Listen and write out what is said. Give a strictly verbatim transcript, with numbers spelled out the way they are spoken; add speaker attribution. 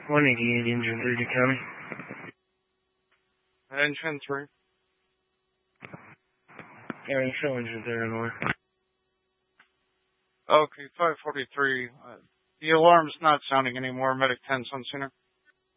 Speaker 1: one eighty-eight, engine three to county.
Speaker 2: Engine three.
Speaker 1: Yeah, you show engine three on order.
Speaker 2: Okay, five forty-three. Uh, the alarm's not sounding anymore. Medic ten, Sun Center.